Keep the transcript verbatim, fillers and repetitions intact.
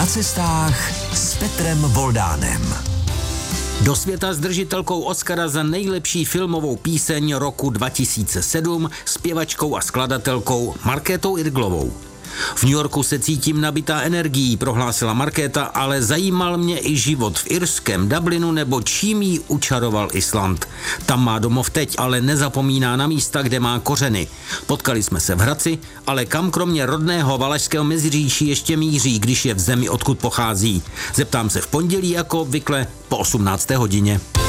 Na cestách s Petrem Voldánem. Do světa s držitelkou Oscara za nejlepší filmovou píseň roku dva tisíce sedm, zpěvačkou a skladatelkou Markétou Irglovou. V New Yorku se cítím nabitá energií, prohlásila Markéta, ale zajímal mě i život v irském Dublinu nebo čím jí učaroval Island. Tam má domov teď, ale nezapomíná na místa, kde má kořeny. Potkali jsme se v Hradci, ale kam kromě rodného Valašského Meziříčí ještě míří, když je v zemi, odkud pochází. Zeptám se v pondělí jako obvykle po osmnácté hodině.